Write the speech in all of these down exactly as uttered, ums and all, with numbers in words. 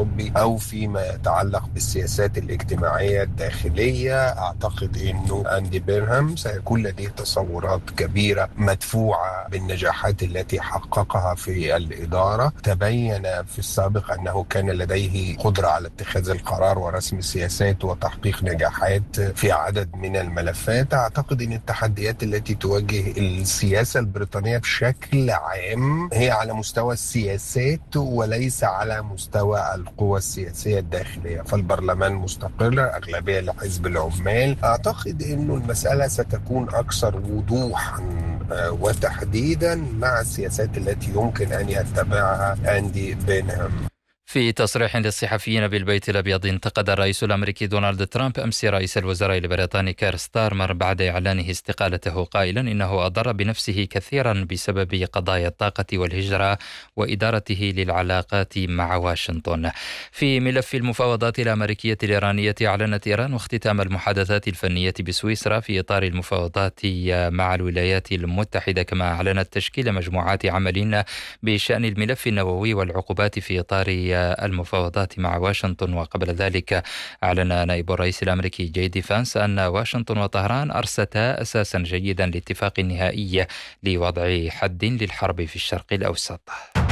الأوروبي أو فيما يتعلق بالسياسات الاجتماعية الداخلية، أعتقد أنه أندي بيرهام سيكون لديه تصورات كبيرة مدفوعة بالنجاحات التي حققها في الإدارة. تبين في السابق أنه كان لديه قدرة على اتخاذ القرار ورسم سياسات وتحقيق نجاحات في عدد من الملفات. أعتقد أن التحديات التي تواجه السياسة البريطانية بشكل عام هي على مستوى السياسات وليس على مستوى القوى السياسية الداخلية. فالبرلمان مستقر، أغلبية لحزب العمال. أعتقد أن المسألة ستكون أكثر وضوحا وتحديدا مع السياسات التي يمكن أن يتبعها أندي بيرهام. في تصريح للصحفيين بالبيت الأبيض، انتقد الرئيس الأمريكي دونالد ترامب أمس رئيس الوزراء البريطاني كير ستارمر بعد إعلانه استقالته، قائلا إنه أضر بنفسه كثيرا بسبب قضايا الطاقة والهجرة وإدارته للعلاقات مع واشنطن. في ملف المفاوضات الأمريكية الإيرانية، أعلنت إيران اختتام المحادثات الفنية بسويسرا في إطار المفاوضات مع الولايات المتحدة، كما أعلنت تشكيل مجموعات عمل بشأن الملف النووي والعقوبات في إطار المفاوضات مع واشنطن. وقبل ذلك أعلن نائب الرئيس الأمريكي جي دي فانس أن واشنطن وطهران أرستا أساسا جيدا لاتفاق نهائي لوضع حد للحرب في الشرق الأوسط.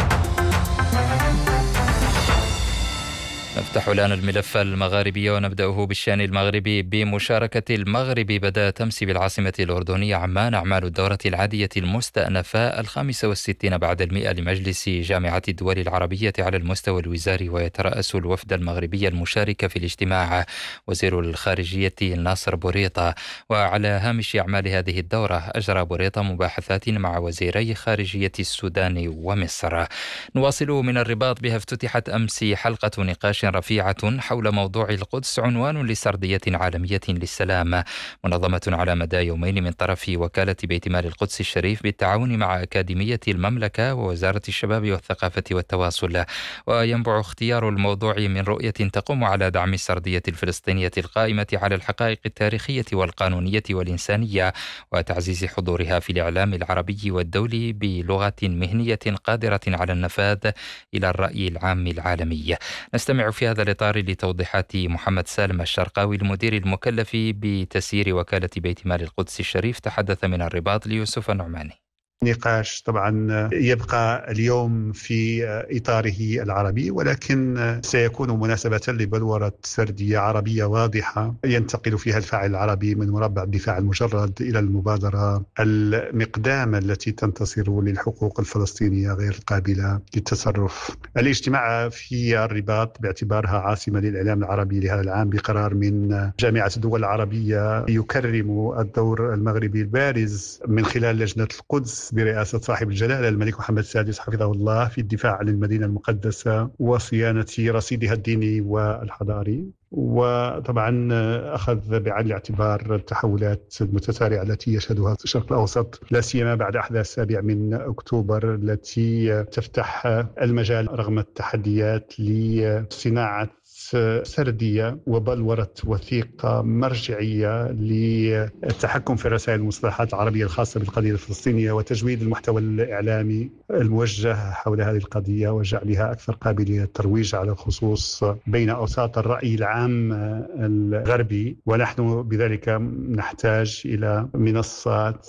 نفتح الآن الملف المغاربي ونبدأه بالشأن المغربي. بمشاركة المغرب بدأت أمس بالعاصمة الأردنية عمان أعمال الدورة العادية المستأنفة الخامسة والستين بعد المئة لمجلس جامعة الدول العربية على المستوى الوزاري، ويترأس الوفد المغربي المشارك في الاجتماع وزير الخارجية ناصر بوريطة. وعلى هامش أعمال هذه الدورة أجرى بوريطة مباحثات مع وزيري خارجية السودان ومصر. نواصل من الرباط، بها افتتحت أمس حلقة نقاش رفيعة حول موضوع القدس، عنوان لسردية عالمية للسلام، منظمة على مدى يومين من طرف وكالة بيت مال القدس الشريف بالتعاون مع أكاديمية المملكة ووزارة الشباب والثقافة والتواصل. وينبع اختيار الموضوع من رؤية تقوم على دعم السردية الفلسطينية القائمة على الحقائق التاريخية والقانونية والإنسانية، وتعزيز حضورها في الإعلام العربي والدولي بلغة مهنية قادرة على النفاذ إلى الرأي العام العالمي. نستمع في هذا الإطار لتوضيحات محمد سالم الشرقاوي، المدير المكلف بتسيير وكالة بيت مال القدس الشريف، تحدث من الرباط ليوسف النعماني. نقاش طبعا يبقى اليوم في إطاره العربي، ولكن سيكون مناسبة لبلورة سردية عربية واضحة ينتقل فيها الفاعل العربي من مربع الدفاع المجرد إلى المبادرة المقدامة التي تنتصر للحقوق الفلسطينية غير القابلة للتصرف. الاجتماع في الرباط باعتبارها عاصمة للإعلام العربي لهذا العام بقرار من جامعة الدول العربية يكرم الدور المغربي البارز من خلال لجنة القدس برئاسة صاحب الجلالة الملك محمد السادس حفظه الله في الدفاع عن المدينة المقدسة وصيانة رصيدها الديني والحضاري. وطبعا أخذ بعين الاعتبار التحولات المتسارعة التي يشهدها الشرق الأوسط، لا سيما بعد أحداث السابع من أكتوبر التي تفتح المجال رغم التحديات لصناعة سردية وبلورة وثيقة مرجعية للتحكم في رسائل المصطلحات العربية الخاصة بالقضية الفلسطينية وتجويد المحتوى الإعلامي الموجه حول هذه القضية وجعلها أكثر قابلية للترويج على الخصوص بين أوساط الرأي العام الغربي. ونحن بذلك نحتاج إلى منصات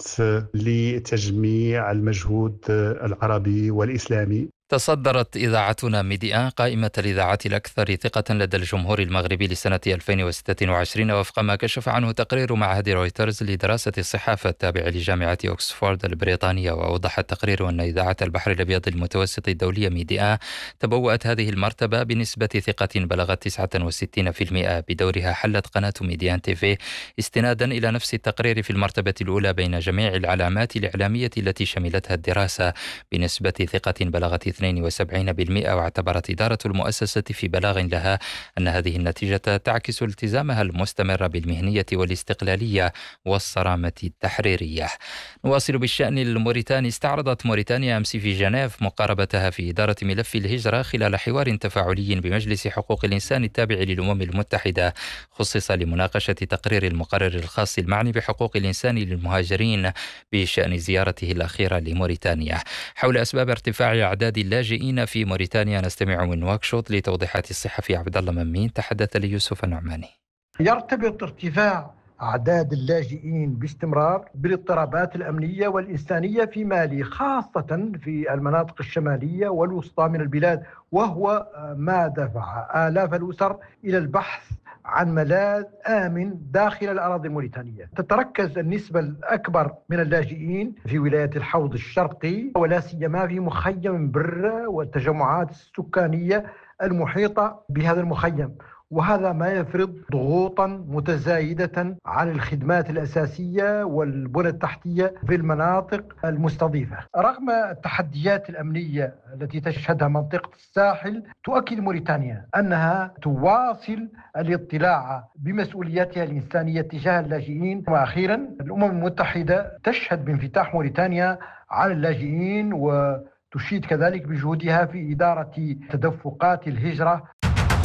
لتجميع المجهود العربي والإسلامي. تصدرت إذاعتنا ميديا قائمة الإذاعات الأكثر ثقة لدى الجمهور المغربي لسنة ألفين وستة وعشرين وفق ما كشف عنه تقرير معهد رويترز لدراسة الصحافة التابع لجامعة أكسفورد البريطانية. وأوضح التقرير أن إذاعة البحر الأبيض المتوسط الدولية ميديا تبوأت هذه المرتبة بنسبة ثقة بلغت تسعة وستين بالمئة. بدورها حلت قناة ميديان تيفي استنادا إلى نفس التقرير في المرتبة الأولى بين جميع العلامات الإعلامية التي شملتها الدراسة بنسبة ثقة بلغت اثنين وسبعين بالمئة. واعتبرت إدارة المؤسسة في بلاغ لها أن هذه النتيجة تعكس التزامها المستمر بالمهنية والاستقلالية والصرامة التحريرية. نواصل بالشأن الموريتاني. استعرضت موريتانيا أمس في جنيف مقاربتها في إدارة ملف الهجرة خلال حوار تفاعلي بمجلس حقوق الإنسان التابع للأمم المتحدة خصص لمناقشة تقرير المقرر الخاص المعني بحقوق الإنسان للمهاجرين بشأن زيارته الأخيرة لموريتانيا حول أسباب ارتفاع أعداد اللاجئين في موريتانيا. نستمع من نواكشوط لتوضيحات الصحفي عبد الله ممين تحدث ليوسف النعماني. يرتبط ارتفاع أعداد اللاجئين باستمرار بالاضطرابات الأمنية والإنسانية في مالي، خاصة في المناطق الشمالية والوسطى من البلاد، وهو ما دفع آلاف الأسر إلى البحث عن ملاذ آمن داخل الأراضي الموريتانية. تتركز النسبة الأكبر من اللاجئين في ولاية الحوض الشرقي، ولا سيما في مخيم برة والتجمعات السكانية المحيطة بهذا المخيم، وهذا ما يفرض ضغوطا متزايدة على الخدمات الأساسية والبنى التحتية في المناطق المستضيفة. رغم التحديات الأمنية التي تشهدها منطقة الساحل، تؤكد موريتانيا أنها تواصل الاطلاع بمسؤولياتها الإنسانية تجاه اللاجئين. وأخيرا، الأمم المتحدة تشهد بانفتاح موريتانيا على اللاجئين وتشيد كذلك بجهودها في إدارة تدفقات الهجرة.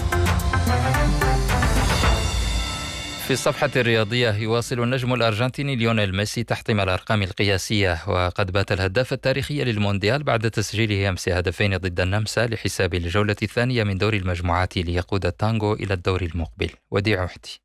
في الصفحة الرياضية، يواصل النجم الأرجنتيني ليونيل ميسي تحطيم الأرقام القياسية، وقد بات الهداف التاريخي للمونديال بعد تسجيله أمس هدفين ضد النمسا لحساب الجولة الثانية من دور المجموعات ليقود التانغو إلى الدور المقبل. وديع وحدي.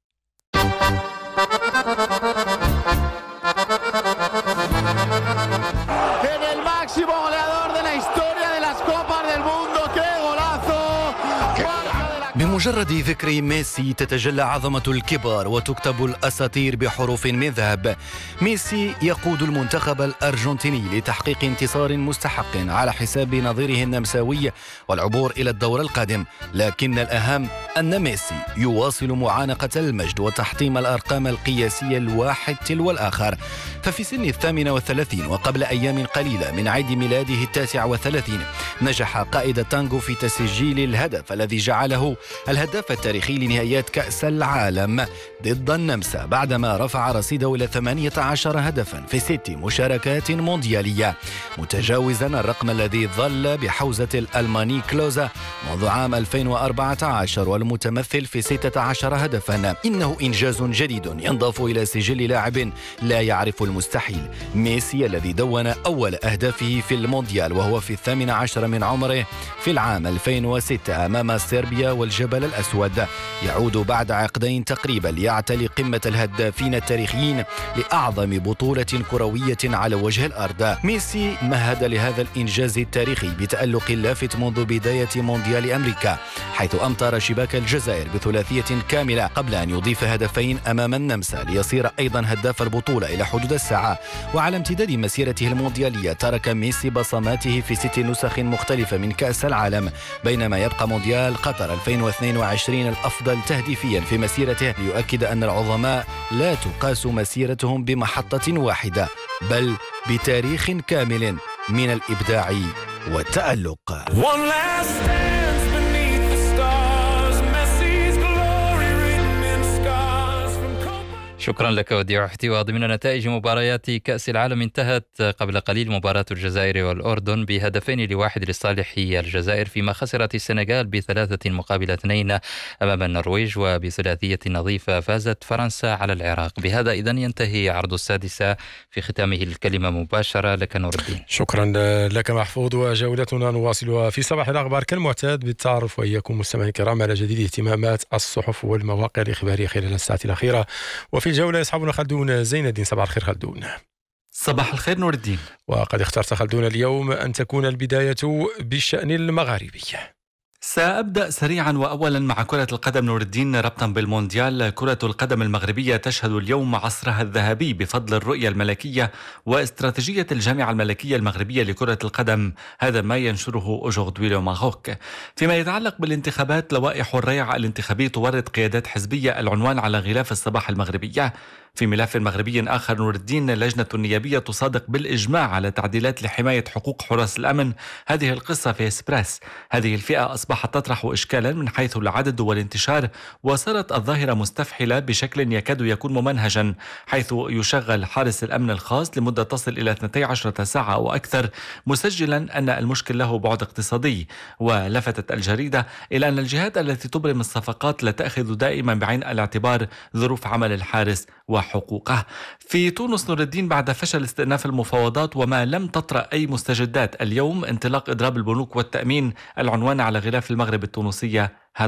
بمجرد ذكر ميسي تتجلى عظمة الكبار وتكتب الأساطير بحروف من ذهب. ميسي يقود المنتخب الأرجنتيني لتحقيق انتصار مستحق على حساب نظيره النمساوي والعبور إلى الدور القادم، لكن الأهم أن ميسي يواصل معانقة المجد وتحطيم الأرقام القياسية الواحد تلو الآخر. ففي سن الثامنة والثلاثين وقبل أيام قليلة من عيد ميلاده التاسع والثلاثين، نجح قائد التانغو في تسجيل الهدف الذي جعله الهداف التاريخي لنهائيات كأس العالم ضد النمسا، بعدما رفع رصيده إلى ثمانية عشر هدفا في ست مشاركات مونديالية، متجاوزا الرقم الذي ظل بحوزة الألماني كلوزا منذ عام ألفين وأربعة عشر والمتمثل في ستة عشر هدفا. إنه إنجاز جديد ينضاف إلى سجل لاعب لا يعرف المستحيل. ميسي الذي دون أول أهدافه في المونديال وهو في الثامن عشر من عمره في العام ألفين وستة أمام صربيا والجبل الأسود، يعود بعد عقدين تقريبا ليعتلي قمة الهدافين التاريخيين لأعظم بطولة كروية على وجه الأرض. ميسي مهد لهذا الإنجاز التاريخي بتألق لافت منذ بداية مونديال أمريكا، حيث أمطر شباك الجزائر بثلاثية كاملة قبل أن يضيف هدفين أمام النمسا ليصير أيضا هداف البطولة إلى حدود الساعة. وعلى امتداد مسيرته المونديالية ترك ميسي بصماته في ست نسخ مختلفة من كأس العالم، بينما يبقى مونديال قطر ألفين واثنين وعشرين الأفضل تهديفيا في مسيرته، ليؤكد أن العظماء لا تقاس مسيرتهم بمحطة واحدة بل بتاريخ كامل من الإبداع والتألق. شكرا لك وديع وحدي. وضمن نتائج مباريات كأس العالم، انتهت قبل قليل مباراة الجزائر والأردن بهدفين لواحد لصالح الجزائر، فيما خسرت السنغال بثلاثة مقابل اثنين أمام النرويج، وبثلاثية نظيفة فازت فرنسا على العراق. بهذا إذن ينتهي عرض السادسة، في ختامه الكلمة مباشرة لك نور الدين. شكرا لك محفوظ. وجولتنا نواصلها في صباح الأخبار كالمعتاد بالتعرف وإياكم مستمعين الكرام على جديد اهتمامات الصحف والمواقع الإخبارية خلال الساعة الأخيرة. وفي الجولة يصحبنا خلدون زين الدين. صباح الخير خلدون. صباح الخير نور الدين. وقد اخترت خلدون اليوم أن تكون البداية بالشأن المغاربي. سأبدأ سريعا وأولا مع كرة القدم نور الدين ربطا بالمونديال. كرة القدم المغربية تشهد اليوم عصرها الذهبي بفضل الرؤية الملكية واستراتيجية الجامعة الملكية المغربية لكرة القدم، هذا ما ينشره أوجوردي لو ماروك. فيما يتعلق بالانتخابات، لوائح الريع الانتخابي تورد قيادات حزبية العنوان على غلاف الصباح المغربية. في ملف مغربي آخر نور الدين، اللجنة النيابية تصادق بالإجماع على تعديلات لحماية حقوق حراس الأمن. هذه القصة في إسبراس. هذه الفئة أصبحت تطرح إشكالا من حيث العدد والانتشار، وصارت الظاهرة مستفحلة بشكل يكاد يكون ممنهجا، حيث يشغل حارس الأمن الخاص لمدة تصل إلى اثنتي عشرة ساعة أو أكثر، مسجلا أن المشكل له بعد اقتصادي. ولفتت الجريدة إلى أن الجهات التي تبرم الصفقات لا تأخذ دائما بعين الاعتبار ظروف عمل الحارس و وحقوقه. في تونس نور الدين، بعد فشل استئناف المفاوضات وما لم تطرأ أي مستجدات، اليوم انطلاق إضراب البنوك والتأمين العنوان على غلاف المغرب التونسية.